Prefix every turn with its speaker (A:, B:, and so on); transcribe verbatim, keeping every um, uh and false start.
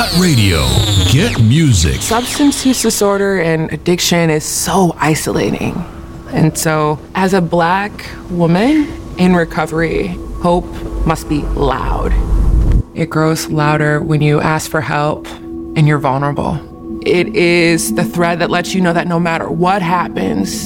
A: Got radio. Get music.
B: Substance use disorder and addiction is so isolating. And so, as a Black woman in recovery, hope must be loud. It grows louder when you ask for help and you're vulnerable. It is the thread that lets you know that no matter what happens,